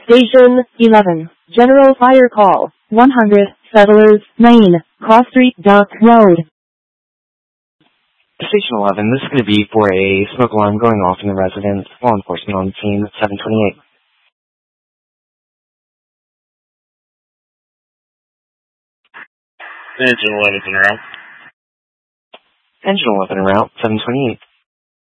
Station 11, General Fire Call, 100, Settlers, Lane, Cross Street, Duck Road. Station 11, this is going to be for a smoke alarm going off in the residence. Law enforcement on the scene at 728. Engine 11's en route. Engine 11 en route, 728.